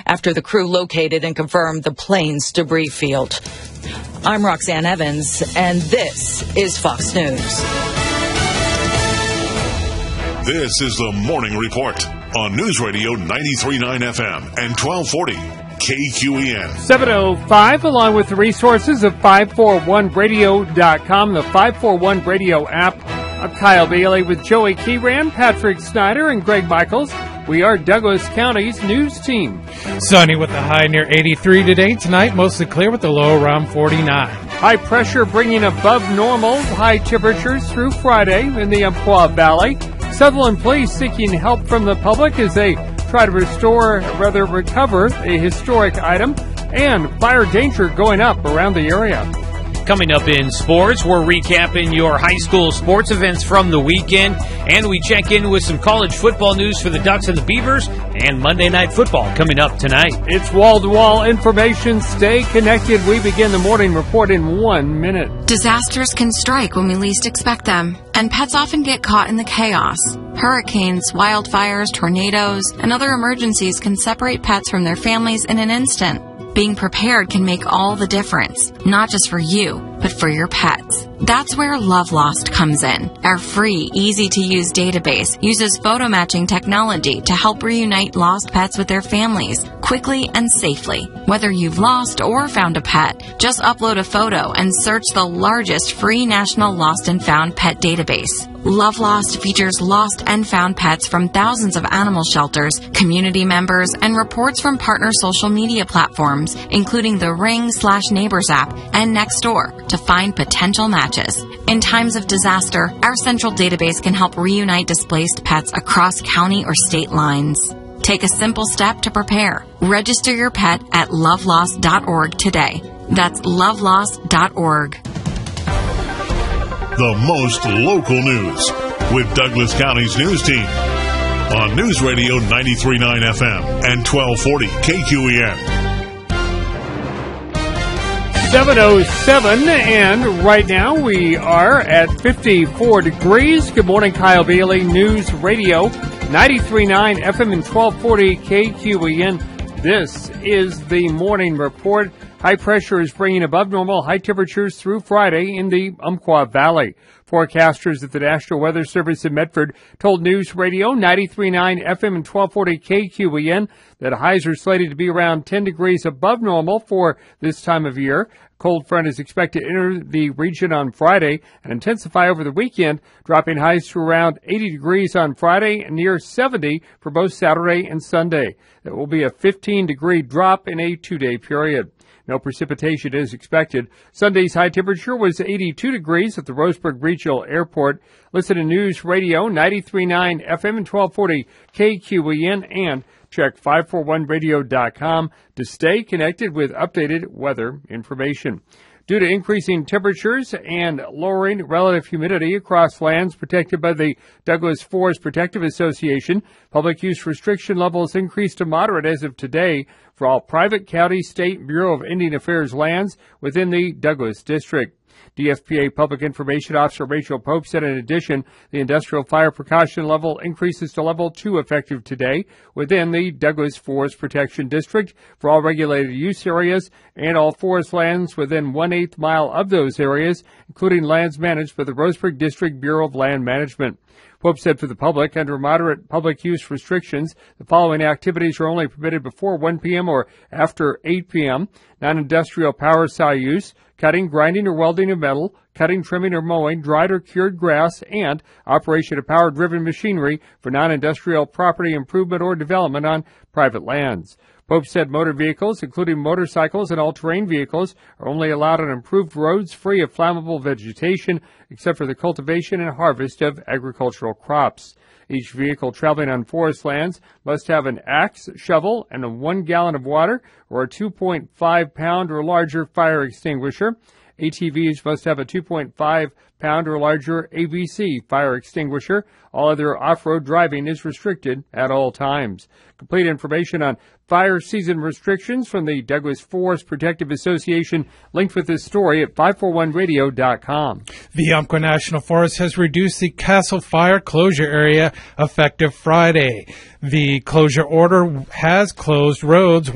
after the crew located and confirmed the plane's debris field. I'm Roxanne Evans, and this is Fox News. This is the Morning Report on News Radio 93.9 FM and 1240 KQEN. 7:05, along with the resources of 541radio.com, the 541 Radio app. I'm Kyle Bailey with Joey Keyran, Patrick Snyder, and Greg Michaels. We are Douglas County's news team. Sunny with a high near 83 today. Tonight, mostly clear with a low around 49. High pressure bringing above normal high temperatures through Friday in the Umpqua Valley. Sutherland police seeking help from the public as they try to recover a historic item, and fire danger going up around the area. Coming up in sports, we're recapping your high school sports events from the weekend, and we check in with some college football news for the Ducks and the Beavers, and Monday Night Football coming up tonight. It's wall-to-wall information. Stay connected. We begin the morning report in 1 minute. Disasters can strike when we least expect them, and pets often get caught in the chaos. Hurricanes, wildfires, tornadoes, and other emergencies can separate pets from their families in an instant. Being prepared can make all the difference, not just for you, but for your pets. That's where Love Lost comes in. Our free, easy-to-use database uses photo matching technology to help reunite lost pets with their families, quickly and safely. Whether you've lost or found a pet, just upload a photo and search the largest free national lost and found pet database. Love Lost features lost and found pets from thousands of animal shelters, community members, and reports from partner social media platforms, including the Ring/Neighbors app and Nextdoor, to find potential matches. In times of disaster, our central database can help reunite displaced pets across county or state lines. Take a simple step to prepare. Register your pet at lovelost.org today. That's lovelost.org. The most local news with Douglas County's news team on News Radio 93.9 FM and 1240 KQEN. 7:07, and right now we are at 54 degrees. Good morning, Kyle Bailey, News Radio 93.9 FM and 1240 KQEN. This is the morning report. High pressure is bringing above normal high temperatures through Friday in the Umpqua Valley. Forecasters at the National Weather Service in Medford told News Radio 93.9 FM and 1240 KQEN that highs are slated to be around 10 degrees above normal for this time of year. Cold front is expected to enter the region on Friday and intensify over the weekend, dropping highs to around 80 degrees on Friday and near 70 for both Saturday and Sunday. That will be a 15-degree drop in a 2-day period. No precipitation is expected. Sunday's high temperature was 82 degrees at the Roseburg Regional Airport. Listen to News Radio 93.9 FM and 1240 KQEN and check 541radio.com to stay connected with updated weather information. Due to increasing temperatures and lowering relative humidity across lands protected by the Douglas Forest Protective Association, public use restriction levels increased to moderate as of today for all private county, state, Bureau of Indian Affairs lands within the Douglas District. DFPA Public Information Officer Rachel Pope said, in addition, the industrial fire precaution level increases to level 2 effective today within the Douglas Forest Protection District for all regulated use areas and all forest lands within 1/8 mile of those areas, including lands managed by the Roseburg District Bureau of Land Management. Pope said for the public, under moderate public use restrictions, the following activities are only permitted before 1 p.m. or after 8 p.m. Non-industrial power saw use, cutting, grinding, or welding of metal, cutting, trimming, or mowing dried or cured grass, and operation of power-driven machinery for non-industrial property improvement or development on private lands. Pope said motor vehicles, including motorcycles and all-terrain vehicles, are only allowed on improved roads free of flammable vegetation, except for the cultivation and harvest of agricultural crops. Each vehicle traveling on forest lands must have an axe, shovel, and a 1 gallon of water, or a 2.5 pound or larger fire extinguisher. ATVs must have a 2.5 pound or larger ABC fire extinguisher. All other off-road driving is restricted at all times. Complete information on fire season restrictions from the Douglas Forest Protective Association linked with this story at 541radio.com. The Umpqua National Forest has reduced the Castle Fire closure area effective Friday. The closure order has closed roads